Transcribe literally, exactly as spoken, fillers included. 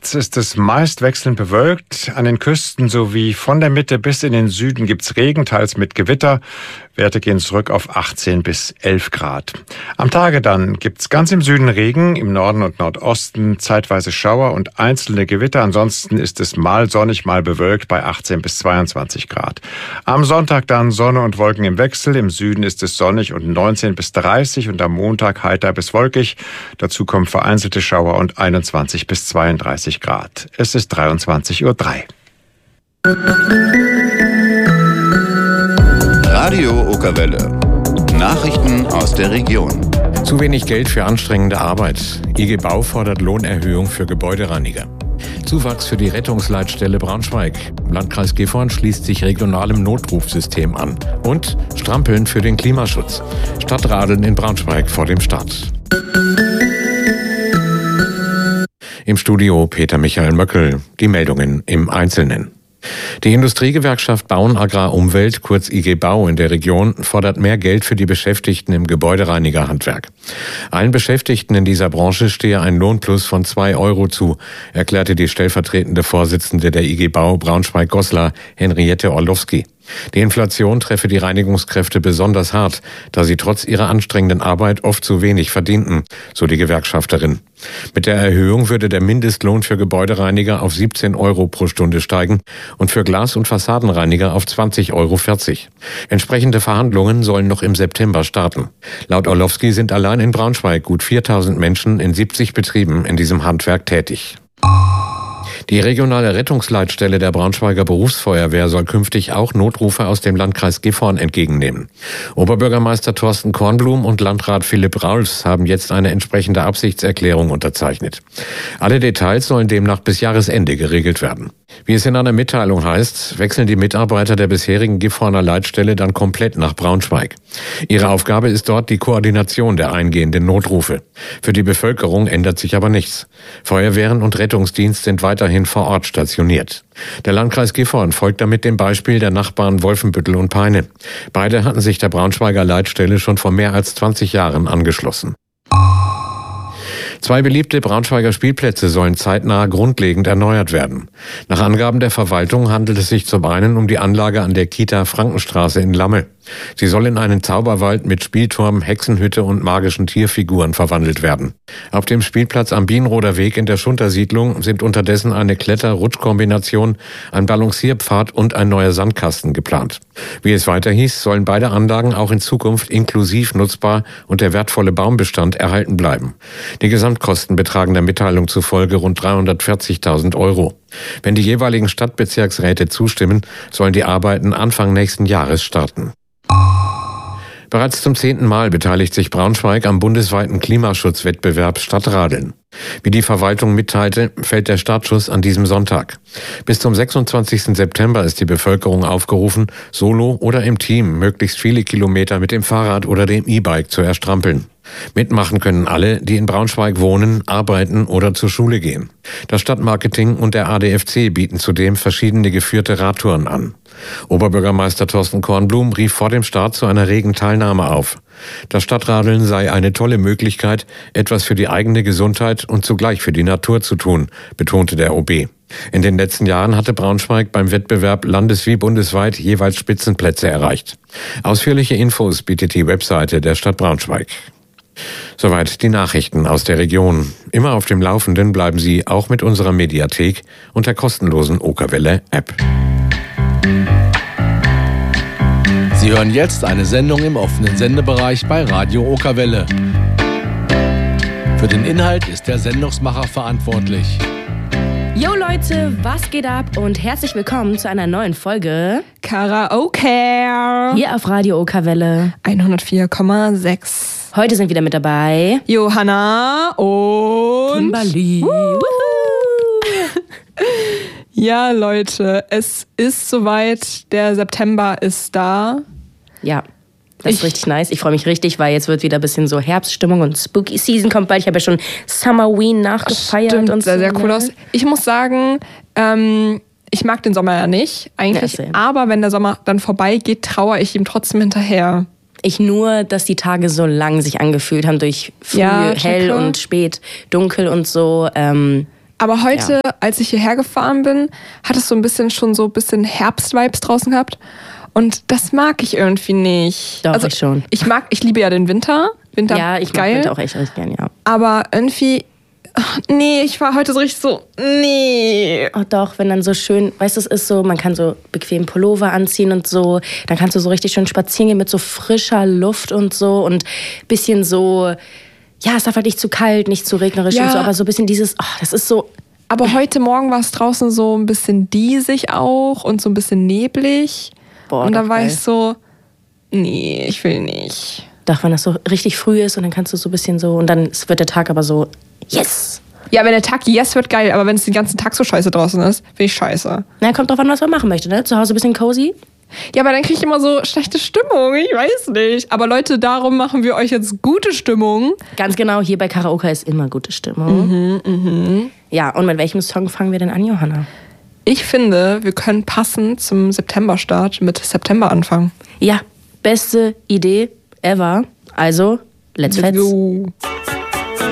Nachts ist es meist wechselnd bewölkt. An den Küsten sowie von der Mitte bis in den Süden gibt's Regen, teils mit Gewitter. Werte gehen zurück auf achtzehn bis elf Grad. Am Tage dann gibt's ganz im Süden Regen, im Norden und Nordosten zeitweise Schauer und einzelne Gewitter. Ansonsten ist es mal sonnig, mal bewölkt bei achtzehn bis zweiundzwanzig Grad. Am Sonntag dann Sonne und Wolken im Wechsel. Im Süden ist es sonnig und neunzehn bis dreißig und am Montag heiter bis wolkig. Dazu kommen vereinzelte Schauer und einundzwanzig bis zweiunddreißig Grad. Es ist dreiundzwanzig Uhr drei. Radio Okerwelle. Nachrichten aus der Region. Zu wenig Geld für anstrengende Arbeit. I G Bau fordert Lohnerhöhung für Gebäudereiniger. Zuwachs für die Rettungsleitstelle Braunschweig. Landkreis Gifhorn schließt sich regionalem Notrufsystem an. Und Strampeln für den Klimaschutz. Stadtradeln in Braunschweig vor dem Start. Im Studio Peter Michael Möckel. Die Meldungen im Einzelnen. Die Industriegewerkschaft Bauen Agrar Umwelt, kurz I G Bau in der Region, fordert mehr Geld für die Beschäftigten im Gebäudereinigerhandwerk. Allen Beschäftigten in dieser Branche stehe ein Lohnplus von zwei Euro zu, erklärte die stellvertretende Vorsitzende der I G Bau Braunschweig-Goslar, Henriette Orlowski. Die Inflation treffe die Reinigungskräfte besonders hart, da sie trotz ihrer anstrengenden Arbeit oft zu wenig verdienten, so die Gewerkschafterin. Mit der Erhöhung würde der Mindestlohn für Gebäudereiniger auf siebzehn Euro pro Stunde steigen und für Glas- und Fassadenreiniger auf zwanzig Euro vierzig. Entsprechende Verhandlungen sollen noch im September starten. Laut Orlowski sind allein in Braunschweig gut viertausend Menschen in siebzig Betrieben in diesem Handwerk tätig. Die regionale Rettungsleitstelle der Braunschweiger Berufsfeuerwehr soll künftig auch Notrufe aus dem Landkreis Gifhorn entgegennehmen. Oberbürgermeister Thorsten Kornblum und Landrat Philipp Rauls haben jetzt eine entsprechende Absichtserklärung unterzeichnet. Alle Details sollen demnach bis Jahresende geregelt werden. Wie es in einer Mitteilung heißt, wechseln die Mitarbeiter der bisherigen Gifhorner Leitstelle dann komplett nach Braunschweig. Ihre Aufgabe ist dort die Koordination der eingehenden Notrufe. Für die Bevölkerung ändert sich aber nichts. Feuerwehren und Rettungsdienst sind weiterhin vor Ort stationiert. Der Landkreis Gifhorn folgt damit dem Beispiel der Nachbarn Wolfenbüttel und Peine. Beide hatten sich der Braunschweiger Leitstelle schon vor mehr als zwanzig Jahren angeschlossen. Zwei beliebte Braunschweiger Spielplätze sollen zeitnah grundlegend erneuert werden. Nach Angaben der Verwaltung handelt es sich zum einen um die Anlage an der Kita Frankenstraße in Lamme. Sie soll in einen Zauberwald mit Spielturm, Hexenhütte und magischen Tierfiguren verwandelt werden. Auf dem Spielplatz am Bienenroder Weg in der Schuntersiedlung sind unterdessen eine Kletter-Rutsch-Kombination, ein Balancierpfad und ein neuer Sandkasten geplant. Wie es weiter hieß, sollen beide Anlagen auch in Zukunft inklusiv nutzbar und der wertvolle Baumbestand erhalten bleiben. Die Gesamtkosten betragen der Mitteilung zufolge rund dreihundertvierzigtausend Euro. Wenn die jeweiligen Stadtbezirksräte zustimmen, sollen die Arbeiten Anfang nächsten Jahres starten. Bereits zum zehnten Mal beteiligt sich Braunschweig am bundesweiten Klimaschutzwettbewerb Stadtradeln. Wie die Verwaltung mitteilte, fällt der Startschuss an diesem Sonntag. Bis zum sechsundzwanzigsten September ist die Bevölkerung aufgerufen, solo oder im Team möglichst viele Kilometer mit dem Fahrrad oder dem E-Bike zu erstrampeln. Mitmachen können alle, die in Braunschweig wohnen, arbeiten oder zur Schule gehen. Das Stadtmarketing und der A D F C bieten zudem verschiedene geführte Radtouren an. Oberbürgermeister Thorsten Kornblum rief vor dem Start zu einer regen Teilnahme auf. Das Stadtradeln sei eine tolle Möglichkeit, etwas für die eigene Gesundheit und zugleich für die Natur zu tun, betonte der O B. In den letzten Jahren hatte Braunschweig beim Wettbewerb landes- wie bundesweit jeweils Spitzenplätze erreicht. Ausführliche Infos bietet die Webseite der Stadt Braunschweig. Soweit die Nachrichten aus der Region. Immer auf dem Laufenden bleiben Sie auch mit unserer Mediathek und der kostenlosen Okerwelle-App. Sie hören jetzt eine Sendung im offenen Sendebereich bei Radio Okerwelle. Für den Inhalt ist der Sendungsmacher verantwortlich. Yo Leute, was geht ab und herzlich willkommen zu einer neuen Folge Karaoke hier auf Radio Okerwelle hundertvier Komma sechs. Heute sind wieder mit dabei Johanna und Kimberly. Ja, Leute, es ist soweit. Der September ist da. Ja, das ich, ist richtig nice. Ich freue mich richtig, weil jetzt wird wieder ein bisschen so Herbststimmung und Spooky Season kommt bald. Ich habe ja schon Summerween nachgefeiert. Stimmt, und sehr, so. sehr cool aus. Ich muss sagen, ähm, ich mag den Sommer ja nicht eigentlich. Ja, aber wenn der Sommer dann vorbeigeht, trauere ich ihm trotzdem hinterher. Ich nur, dass die Tage so lang sich angefühlt haben durch früh, ja, hell und spät, dunkel und so. Ähm, Aber heute, ja. als ich hierher gefahren bin, hat es so ein bisschen schon so ein bisschen Herbst-Vibes draußen gehabt. Und das mag ich irgendwie nicht. Doch, also, ich schon. Ich mag, ich liebe ja den Winter. Winter ja, ich geil. mag Winter auch echt richtig gern, ja. Aber irgendwie, ach, nee, ich war heute so richtig so, nee. Oh doch, wenn dann so schön, weißt du, es ist so, man kann so bequem Pullover anziehen und so, dann kannst du so richtig schön spazieren gehen mit so frischer Luft und so und bisschen so, ja, es darf halt nicht zu kalt, nicht zu regnerisch ja. und so, aber so ein bisschen dieses, oh, das ist so. Aber heute Morgen war es draußen so ein bisschen diesig auch und so ein bisschen neblig. Boah, und dann war geil. ich so, nee, ich will nicht. Doch, wenn das so richtig früh ist und dann kannst du so ein bisschen so, und dann wird der Tag aber so, yes. Ja, wenn der Tag yes wird, geil, aber wenn es den ganzen Tag so scheiße draußen ist, finde ich scheiße. Na, kommt drauf an, was man machen möchte, ne? Zu Hause ein bisschen cozy. Ja, aber dann kriege ich immer so schlechte Stimmung, ich weiß nicht. Aber Leute, darum machen wir euch jetzt gute Stimmung. Ganz genau, hier bei Karaoke ist immer gute Stimmung. Mhm, mhm. Ja, und mit welchem Song fangen wir denn an, Johanna? Ich finde, wir können passend zum Septemberstart mit September anfangen. Ja, beste Idee ever. Also, let's, let's fetz. Go.